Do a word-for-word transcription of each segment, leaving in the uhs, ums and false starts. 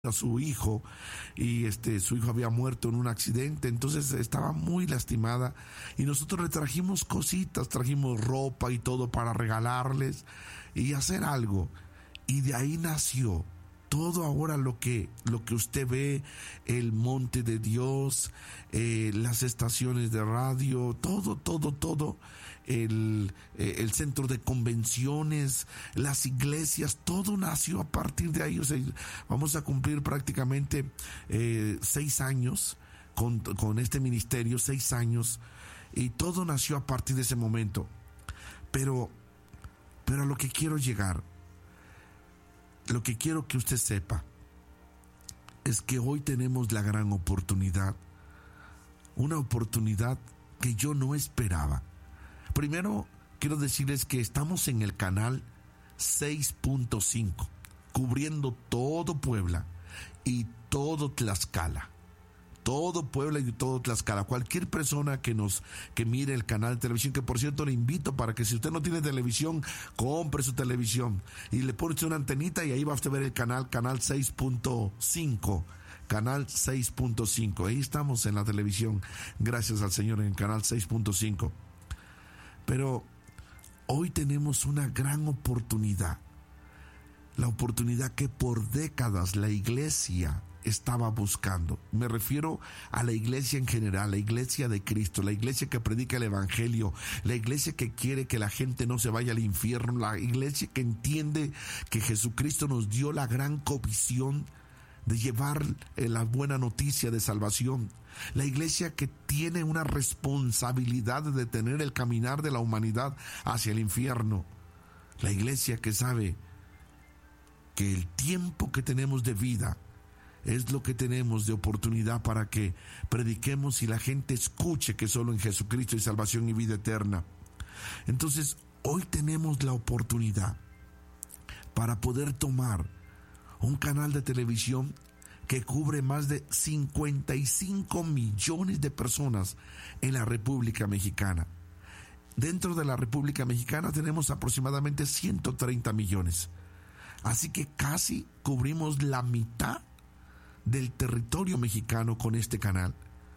a su hijo y este su hijo había muerto en un accidente, entonces estaba muy lastimada y nosotros le trajimos cositas, trajimos ropa y todo para regalarles y hacer algo, y de ahí nació todo ahora lo que lo que usted ve, el Monte de Dios, eh, las estaciones de radio, todo, todo, todo, el, eh, el centro de convenciones, las iglesias, todo nació a partir de ahí. O sea, vamos a cumplir prácticamente eh, seis años con, con este ministerio, seis años, y todo nació a partir de ese momento. Pero, pero a lo que quiero llegar, lo que quiero que usted sepa es que hoy tenemos la gran oportunidad, una oportunidad que yo no esperaba. Primero, quiero decirles que estamos en el canal seis punto cinco, cubriendo todo Puebla y todo Tlaxcala. Todo Puebla y todo Tlaxcala. Cualquier persona que nos que mire el canal de televisión, que por cierto le invito para que si usted no tiene televisión, compre su televisión y le pone usted una antenita y ahí va a usted ver el canal, canal seis punto cinco. Canal seis punto cinco. Ahí estamos en la televisión, gracias al Señor, en el canal seis punto cinco. Pero hoy tenemos una gran oportunidad. La oportunidad que por décadas la iglesia estaba buscando. Me refiero a la iglesia en general, la iglesia de Cristo, la iglesia que predica el evangelio, la iglesia que quiere que la gente no se vaya al infierno, la iglesia que entiende que Jesucristo nos dio la gran comisión de llevar la buena noticia de salvación, la iglesia que tiene una responsabilidad de detener el caminar de la humanidad hacia el infierno, la iglesia que sabe que el tiempo que tenemos de vida es lo que tenemos de oportunidad para que prediquemos y la gente escuche que solo en Jesucristo hay salvación y vida eterna. Entonces, hoy tenemos la oportunidad para poder tomar un canal de televisión que cubre más de cincuenta y cinco millones de personas en la República Mexicana. Dentro de la República Mexicana tenemos aproximadamente ciento treinta millones. Así que casi cubrimos la mitad del territorio mexicano con este canal.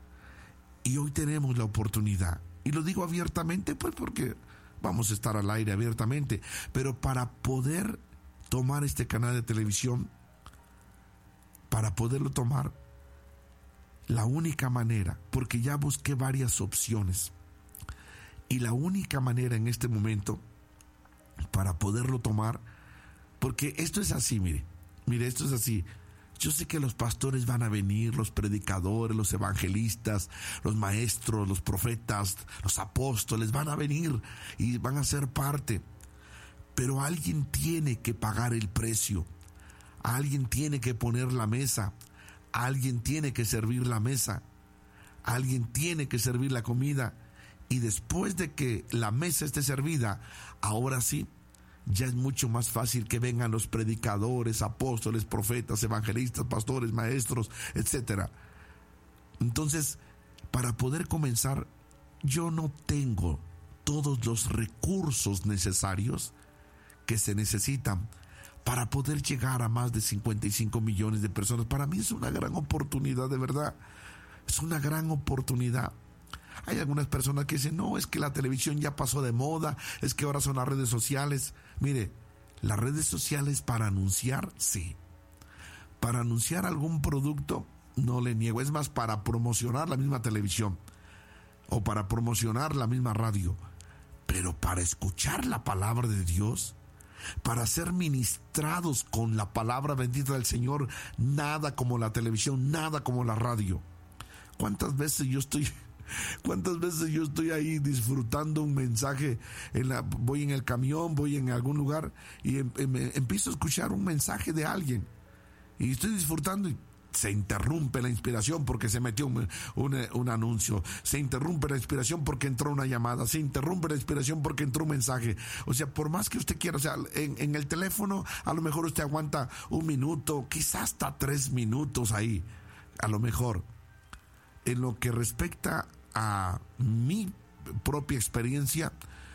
Y hoy tenemos la oportunidad, y lo digo abiertamente pues porque vamos a estar al aire abiertamente, pero para poder tomar este canal de televisión, para poderlo tomar, la única manera, porque ya busqué varias opciones, y la única manera en este momento para poderlo tomar, porque esto es así, mire, mire, esto es así. Yo sé que los pastores van a venir, los predicadores, los evangelistas, los maestros, los profetas, los apóstoles van a venir y van a ser parte. Pero alguien tiene que pagar el precio. Alguien tiene que poner la mesa. Alguien tiene que servir la mesa. Alguien tiene que servir la comida. Y después de que la mesa esté servida, ahora sí, ya es mucho más fácil que vengan los predicadores, apóstoles, profetas, evangelistas, pastores, maestros, etcétera. Entonces, para poder comenzar, yo no tengo todos los recursos necesarios que se necesitan para poder llegar a más de cincuenta y cinco millones de personas. Para mí es una gran oportunidad, de verdad. Es una gran oportunidad. Hay algunas personas que dicen, no, es que la televisión ya pasó de moda, es que ahora son las redes sociales. Mire, las redes sociales para anunciar, sí. Para anunciar algún producto, no le niego. Es más, para promocionar la misma televisión o para promocionar la misma radio. Pero para escuchar la palabra de Dios, para ser ministrados con la palabra bendita del Señor, nada como la televisión, nada como la radio. ¿Cuántas veces yo estoy... ¿Cuántas veces yo estoy ahí disfrutando un mensaje? En la, voy en el camión, voy en algún lugar y em, em, empiezo a escuchar un mensaje de alguien y estoy disfrutando y se interrumpe la inspiración porque se metió un, un, un anuncio, se interrumpe la inspiración porque entró una llamada, se interrumpe la inspiración porque entró un mensaje. O sea, por más que usted quiera, o sea, en, en el teléfono a lo mejor usted aguanta un minuto, quizás hasta tres minutos ahí, a lo mejor. En lo que respecta a mi propia experiencia,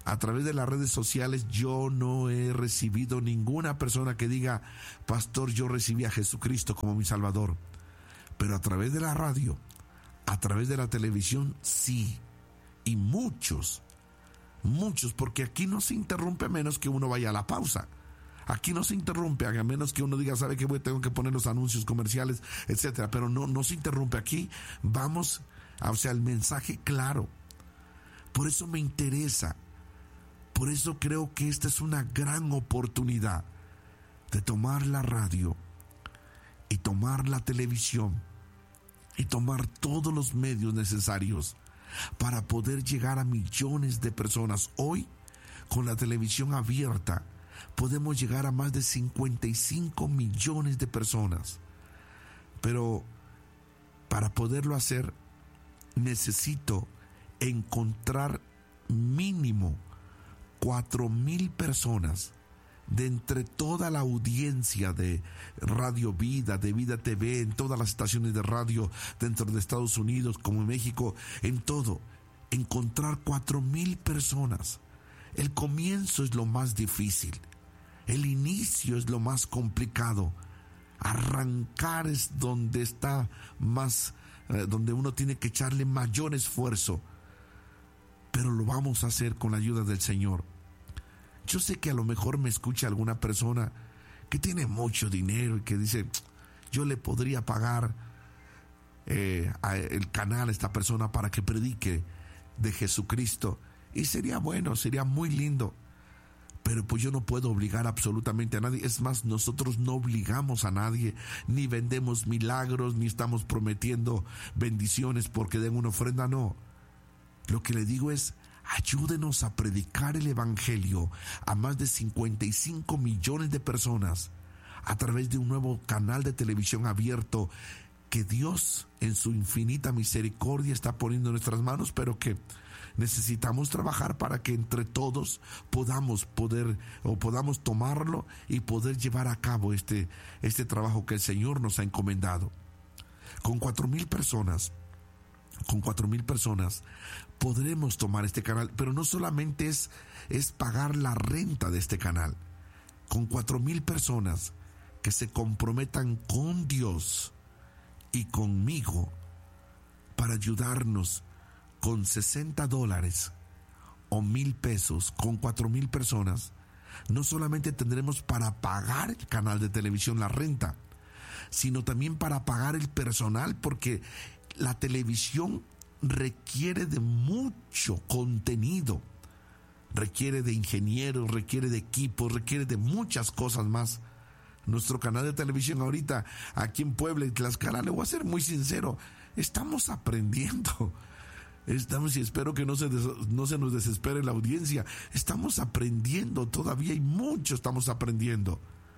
A través de las redes sociales yo no he recibido ninguna persona que diga, pastor, yo recibí a Jesucristo como mi Salvador. Pero a través de la radio, a través de la televisión, sí. Y muchos, muchos, porque aquí no se interrumpe a menos que uno vaya a la pausa. Aquí no se interrumpe, a menos que uno diga, ¿sabe qué? Tengo que poner los anuncios comerciales, etcétera. Pero no, no se interrumpe. Aquí vamos, o sea, el mensaje claro. Por eso me interesa. Por eso creo que esta es una gran oportunidad de tomar la radio y tomar la televisión y tomar todos los medios necesarios para poder llegar a millones de personas. Hoy, con la televisión abierta, podemos llegar a más de cincuenta y cinco millones de personas. Pero para poderlo hacer, necesito encontrar mínimo cuatro mil personas de entre toda la audiencia de Radio Vida, de Vida T V, en todas las estaciones de radio dentro de Estados Unidos como en México, en todo, encontrar cuatro mil personas. El comienzo es lo más difícil, el inicio es lo más complicado, arrancar es donde está más, eh, donde uno tiene que echarle mayor esfuerzo, pero lo vamos a hacer con la ayuda del Señor. Yo sé que a lo mejor me escucha alguna persona que tiene mucho dinero y que dice, yo le podría pagar eh, a el canal a esta persona para que predique de Jesucristo, y sería bueno, sería muy lindo, pero pues yo no puedo obligar absolutamente a nadie. Es más, nosotros no obligamos a nadie, ni vendemos milagros, ni estamos prometiendo bendiciones porque den una ofrenda, no. Lo que le digo es, ayúdenos a predicar el evangelio a más de cincuenta y cinco millones de personas a través de un nuevo canal de televisión abierto que Dios en su infinita misericordia está poniendo en nuestras manos, pero que necesitamos trabajar para que entre todos podamos poder o podamos tomarlo y poder llevar a cabo este, este trabajo que el Señor nos ha encomendado. Con cuatro mil personas Con cuatro mil personas podremos tomar este canal, pero no solamente es, es pagar la renta de este canal. Con cuatro mil personas que se comprometan con Dios y conmigo para ayudarnos con sesenta dólares o mil pesos, con cuatro mil personas, no solamente tendremos para pagar el canal de televisión, la renta, sino también para pagar el personal, porque la televisión requiere de mucho contenido, requiere de ingenieros, requiere de equipos, requiere de muchas cosas más. Nuestro canal de televisión ahorita, aquí en Puebla y Tlaxcala, le voy a ser muy sincero, estamos aprendiendo. Estamos, y espero que no se, des, no se nos desespere la audiencia, estamos aprendiendo todavía, y mucho estamos aprendiendo.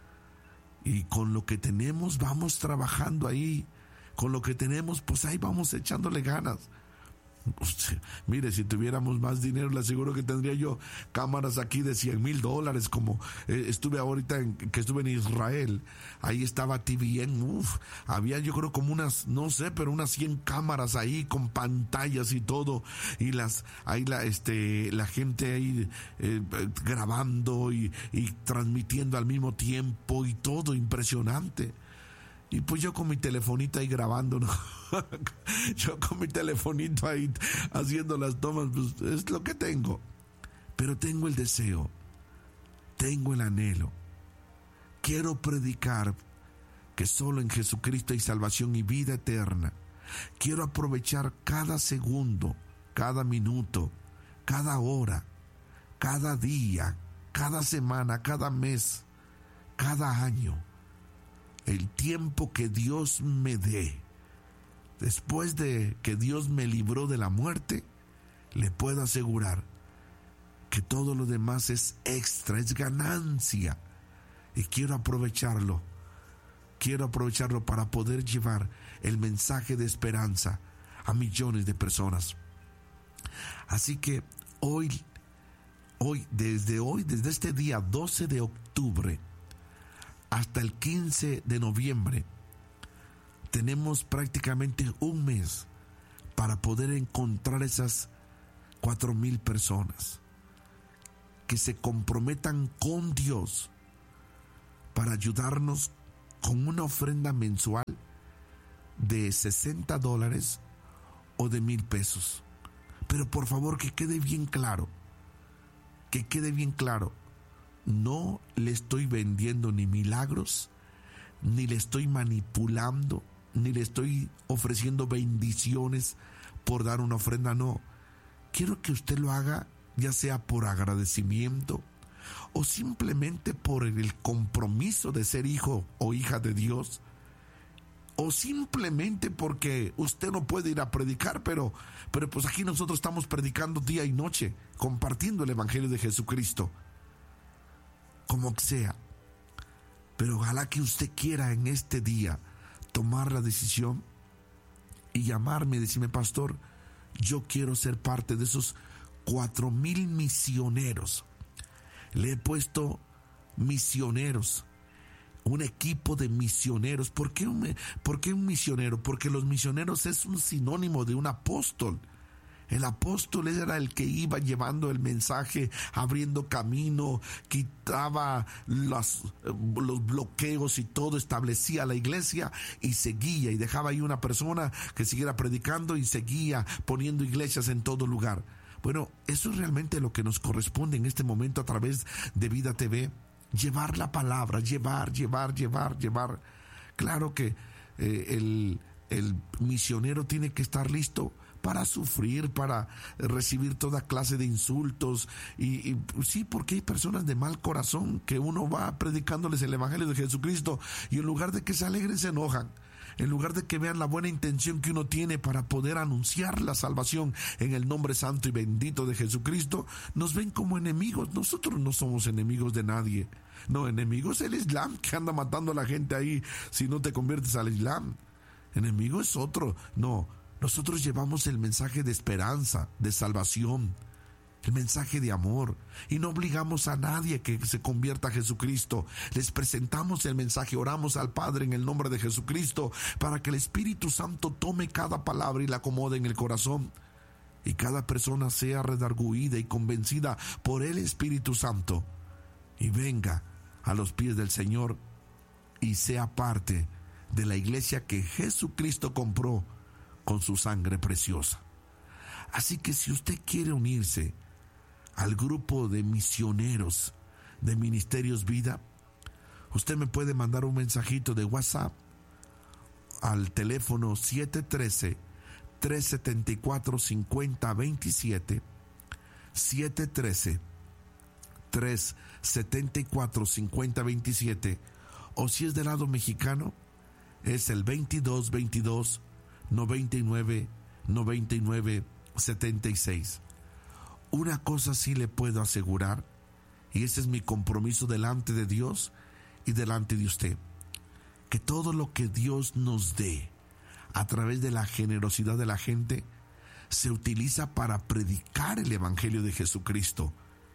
Y con lo que tenemos vamos trabajando ahí. Con lo que tenemos, pues ahí vamos echándole ganas. Usted, mire, si tuviéramos más dinero, le aseguro que tendría yo cámaras aquí de cien mil dólares, como eh, estuve ahorita en, que estuve en Israel. Ahí estaba T V N, uff, había yo creo como unas, no sé, pero unas cien cámaras ahí con pantallas y todo, y las, ahí la, este, la gente ahí eh, grabando y, y transmitiendo al mismo tiempo y todo, impresionante. Y pues yo con mi telefonito ahí grabando, ¿no? Yo con mi telefonito ahí haciendo las tomas, pues es lo que tengo. Pero tengo el deseo, tengo el anhelo. Quiero predicar que solo en Jesucristo hay salvación y vida eterna. Quiero aprovechar cada segundo, cada minuto, cada hora, cada día, cada semana, cada mes, cada año. El tiempo que Dios me dé, después de que Dios me libró de la muerte, le puedo asegurar que todo lo demás es extra, es ganancia. Y quiero aprovecharlo, quiero aprovecharlo para poder llevar el mensaje de esperanza a millones de personas. Así que hoy, hoy, desde hoy, desde este día doce de octubre, hasta el quince de noviembre, tenemos prácticamente un mes para poder encontrar esas cuatro mil personas que se comprometan con Dios para ayudarnos con una ofrenda mensual de sesenta dólares o de mil pesos. Pero por favor, que quede bien claro, que quede bien claro, no le estoy vendiendo ni milagros, ni le estoy manipulando, ni le estoy ofreciendo bendiciones por dar una ofrenda, no. Quiero que usted lo haga ya sea por agradecimiento o simplemente por el compromiso de ser hijo o hija de Dios, o simplemente porque usted no puede ir a predicar, pero, pero pues aquí nosotros estamos predicando día y noche, compartiendo el Evangelio de Jesucristo, como sea. Pero ojalá que usted quiera en este día tomar la decisión y llamarme y decirme: pastor, yo quiero ser parte de esos cuatro mil misioneros. Le he puesto misioneros, un equipo de misioneros. ¿Por qué un, por qué un misionero? Porque los misioneros es un sinónimo de un apóstol. El apóstol era el que iba llevando el mensaje, abriendo camino, quitaba los, los bloqueos y todo, establecía la iglesia y seguía, y dejaba ahí una persona que siguiera predicando y seguía poniendo iglesias en todo lugar. Bueno, eso es realmente lo que nos corresponde en este momento a través de Vida T V. Llevar la palabra, llevar, llevar, llevar, llevar. Claro que eh, el, el misionero tiene que estar listo para sufrir, para recibir toda clase de insultos. Y, y sí, porque hay personas de mal corazón que uno va predicándoles el Evangelio de Jesucristo y en lugar de que se alegren, se enojan. En lugar de que vean la buena intención que uno tiene para poder anunciar la salvación en el nombre santo y bendito de Jesucristo, nos ven como enemigos. Nosotros no somos enemigos de nadie. No, enemigo es el Islam, que anda matando a la gente ahí si no te conviertes al Islam. Enemigo es otro. No, nosotros llevamos el mensaje de esperanza, de salvación, el mensaje de amor, y no obligamos a nadie que se convierta a Jesucristo. Les presentamos el mensaje, oramos al Padre en el nombre de Jesucristo para que el Espíritu Santo tome cada palabra y la acomode en el corazón, y cada persona sea redarguida y convencida por el Espíritu Santo y venga a los pies del Señor y sea parte de la iglesia que Jesucristo compró con su sangre preciosa. Así que si usted quiere unirse al grupo de misioneros de Ministerios Vida, usted me puede mandar un mensajito de WhatsApp al teléfono siete uno tres, tres siete cuatro, cinco cero dos siete, siete uno tres, tres siete cuatro, cinco cero dos siete, o si es del lado mexicano es el veintidós veintidós noventa y nueve noventa y nueve setenta y seis. Una cosa sí le puedo asegurar, y ese es mi compromiso delante de Dios y delante de usted, que todo lo que Dios nos dé a través de la generosidad de la gente se utiliza para predicar el Evangelio de Jesucristo.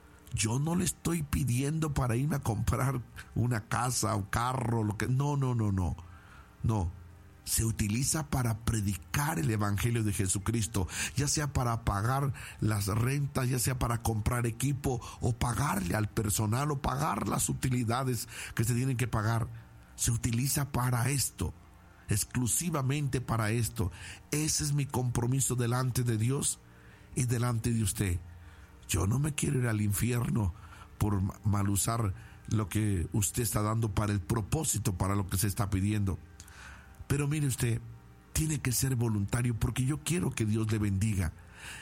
Yo no le estoy pidiendo para irme a comprar una casa o carro, lo que no, no, no, no. No. Se utiliza para predicar el Evangelio de Jesucristo, ya sea para pagar las rentas, ya sea para comprar equipo o pagarle al personal o pagar las utilidades que se tienen que pagar. Se utiliza para esto, exclusivamente para esto. Ese es mi compromiso delante de Dios y delante de usted. Yo no me quiero ir al infierno por mal usar lo que usted está dando para el propósito, para lo que se está pidiendo. Pero mire usted, tiene que ser voluntario porque yo quiero que Dios le bendiga.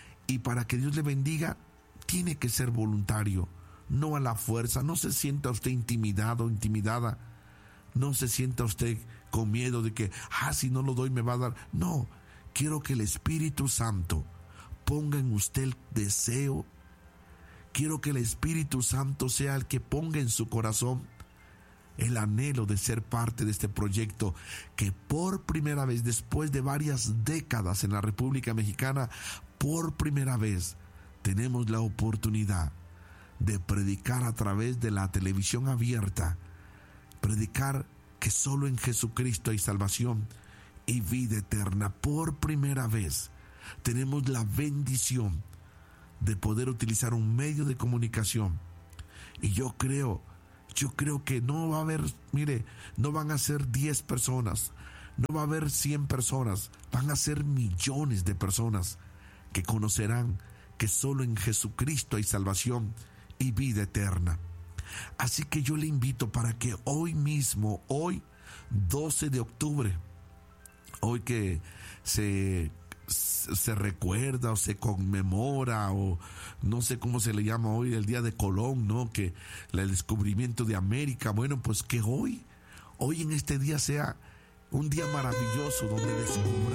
Y para que Dios le bendiga, tiene que ser voluntario, no a la fuerza. No se sienta usted intimidado o intimidada. No se sienta usted con miedo de que, ah, si no lo doy me va a dar. No, quiero que el Espíritu Santo ponga en usted el deseo. Quiero que el Espíritu Santo sea el que ponga en su corazón el anhelo de ser parte de este proyecto que por primera vez, después de varias décadas en la República Mexicana, por primera vez tenemos la oportunidad de predicar a través de la televisión abierta, predicar que solo en Jesucristo hay salvación y vida eterna. Por primera vez tenemos la bendición de poder utilizar un medio de comunicación Y yo creo, yo creo que no va a haber, mire, no van a ser diez personas, no va a haber cien personas, van a ser millones de personas que conocerán que solo en Jesucristo hay salvación y vida eterna. Así que yo le invito para que hoy mismo, hoy doce de octubre, hoy que se, se recuerda o se conmemora, o no sé cómo se le llama hoy, el día de Colón, ¿no? Que el descubrimiento de América. Bueno, pues que hoy, hoy en este día sea un día maravilloso donde descubra